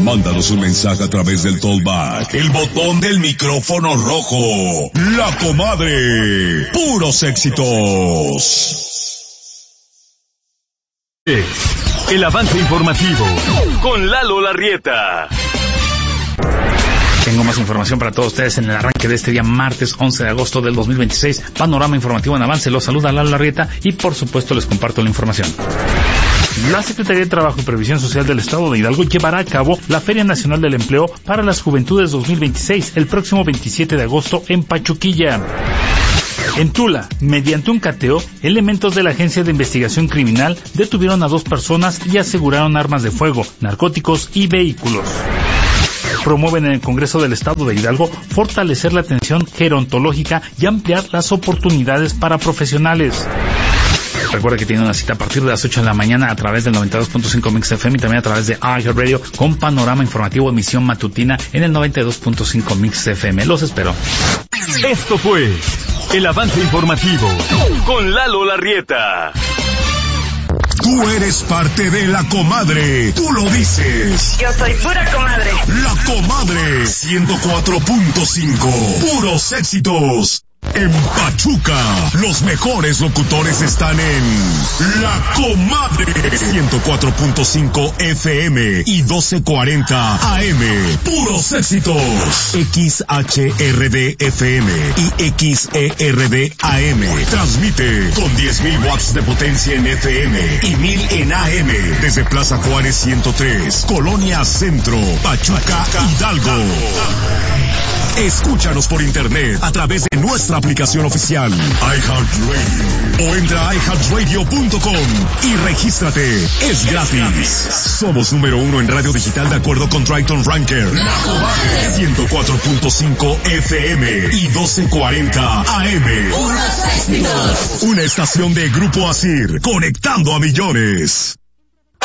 Mándanos un mensaje a través del Talkback, el botón del micrófono rojo. La Comadre. Puros éxitos. El avance informativo con Lalo Larrieta. Tengo más información para todos ustedes en el arranque de este día martes 11 de agosto del 2026. Panorama informativo en avance. Los saluda Lalo Larrieta y por supuesto les comparto la información. La Secretaría de Trabajo y Previsión Social del Estado de Hidalgo llevará a cabo la Feria Nacional del Empleo para las Juventudes 2026 el próximo 27 de agosto en Pachuquilla. En Tula, mediante un cateo, elementos de la Agencia de Investigación Criminal detuvieron a 2 personas y aseguraron armas de fuego, narcóticos y vehículos. Promueven en el Congreso del Estado de Hidalgo fortalecer la atención gerontológica y ampliar las oportunidades para profesionales. Recuerda que tiene una cita a partir de las 8 de la mañana a través del 92.5 Mix FM y también a través de iHeartRadio con panorama informativo emisión matutina en el 92.5 Mix FM. Los espero. Esto fue el avance informativo con Lalo Larrieta. Tú eres parte de La Comadre. Tú lo dices. Yo soy pura comadre. La Comadre 104.5. Puros éxitos. En Pachuca, los mejores locutores están en La Comadre 104.5 FM y 1240 AM. Puros éxitos. XHRD FM y XERD AM. Transmite con 10.000 watts de potencia en FM y 1.000 en AM desde Plaza Juárez 103, Colonia Centro, Pachuca, Hidalgo. Escúchanos por internet a través de nuestra aplicación oficial iHeartRadio o entra a iHeartRadio.com y regístrate. Es gratis. Somos número 1 en radio digital de acuerdo con Triton Ranker. La Comadre 104.5 FM y 1240 AM. Una estación de Grupo Asir, conectando a millones.